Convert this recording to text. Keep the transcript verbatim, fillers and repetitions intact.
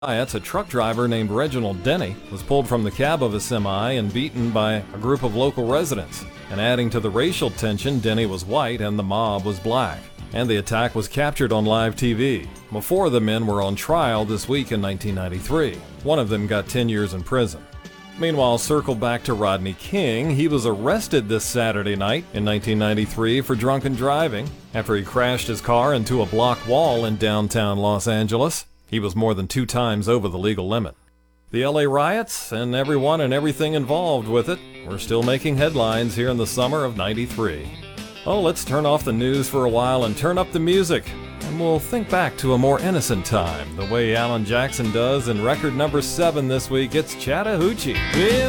Riots, a truck driver named Reginald Denny was pulled from the cab of a semi and beaten by a group of local residents. And adding to the racial tension, Denny was white and the mob was black. And the attack was captured on live T V. Four of the men were on trial this week in nineteen ninety-three. One of them got ten years in prison. Meanwhile, circle back to Rodney King. He was arrested this Saturday night in nineteen ninety-three for drunken driving after he crashed his car into a block wall in downtown Los Angeles. He was more than two times over the legal limit. The L A riots and everyone and everything involved with it were still making headlines here in the summer of ninety-three. Oh, let's turn off the news for a while and turn up the music. And we'll think back to a more innocent time, the way Alan Jackson does in record number seven this week. It's Chattahoochee. Well,